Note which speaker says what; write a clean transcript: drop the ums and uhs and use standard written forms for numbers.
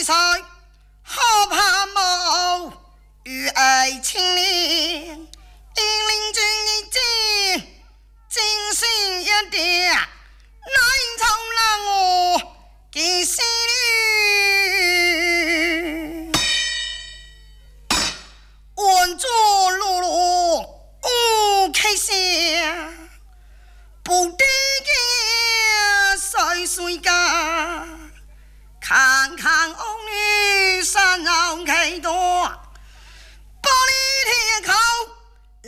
Speaker 1: 岁，好怕无与爱情恋，引领君一见，精心一点，难从让我给心里。稳住碌碌无开心，不得个岁岁家，看看儿女山上开多。